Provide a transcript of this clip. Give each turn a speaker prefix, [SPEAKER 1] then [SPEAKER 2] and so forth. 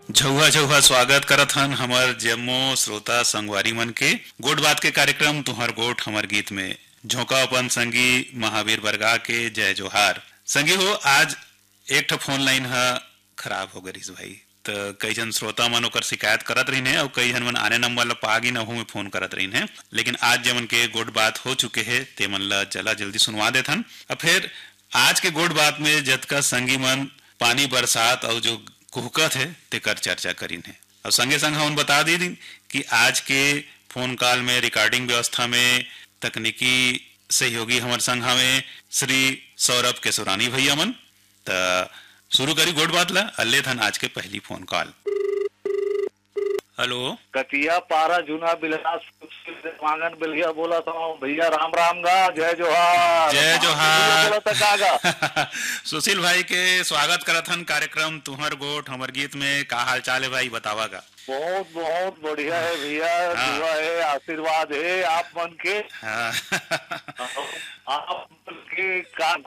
[SPEAKER 1] झउहा झउहा स्वागत करत हन हमर जम्मो श्रोता संगवारी मन के गोट बात के कार्यक्रम तुहर गोट हमर गीत में झोंका अपन संगी महावीर बरगा के जय जोहार। संगी हो आज एक ठो फोन लाइन ह खराब हो गरिस भाई, तो कई जन श्रोता मन ओकर शिकायत करत रहीन है और कई जन मन आने नंबर ला पागी न हो में फोन करत रहीन है, लेकिन आज जमन के गोट बात हो चुके है ते मन ला चला जल्दी सुनवा देथन। अब फिर आज के गोट बात में जतका संगी मन पानी बरसात और जो कुहकत है तेकर चर्चा करीन है। और संगे संग हम बता दी कि आज के फोन कॉल में रिकॉर्डिंग व्यवस्था में तकनीकी सहयोगी हमार संग हमें श्री सौरभ केसुरानी भैया मन। तो शुरू करी गोट बात ला अल्ले थन आज के पहली फोन कॉल। हेलो
[SPEAKER 2] कटिया पारा जूना बिलहा मांगन बिलिया बोला था भैया, राम राम गा, जय जोहार।
[SPEAKER 1] जय जोहार।
[SPEAKER 2] बोला था कागा
[SPEAKER 1] सुशील भाई के स्वागत करत हन कार्यक्रम तुहर गोट हमर गीत में। का हाल चाल है भाई बतावा का?
[SPEAKER 2] बहुत बहुत बढ़िया है भैया, दुआ है, आशीर्वाद है आप मन के।
[SPEAKER 1] हाँ।
[SPEAKER 2] आप मन के का